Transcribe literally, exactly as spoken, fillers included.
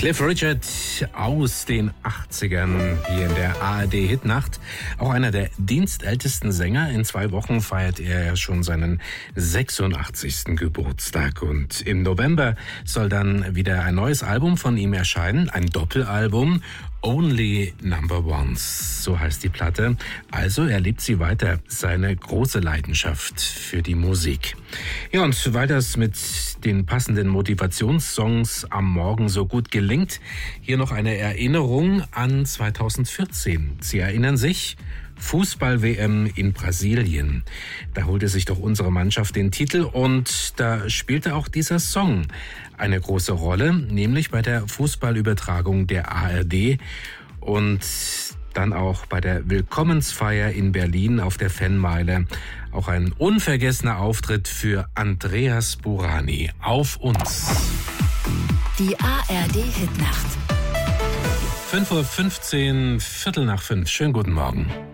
Cliff Richard aus den achtzigern hier in der A R D-Hitnacht. Auch einer der dienstältesten Sänger. In zwei Wochen feiert er ja schon seinen sechsundachtzigsten Geburtstag. Und im November soll dann wieder ein neues Album von ihm erscheinen. Ein Doppelalbum. Only Number Ones, so heißt die Platte. Also er lebt sie weiter, seine große Leidenschaft für die Musik. Ja, und weil das mit den passenden Motivationssongs am Morgen so gut gelingt, hier noch eine Erinnerung an zweitausendvierzehn. Sie erinnern sich? Fußball-W M in Brasilien. Da holte sich doch unsere Mannschaft den Titel und da spielte auch dieser Song eine große Rolle, nämlich bei der Fußballübertragung der A R D und dann auch bei der Willkommensfeier in Berlin auf der Fanmeile. Auch ein unvergessener Auftritt für Andreas Burani. Auf uns! Die A R D-Hitnacht. fünf Uhr fünfzehn, Viertel nach fünf. Schönen guten Morgen.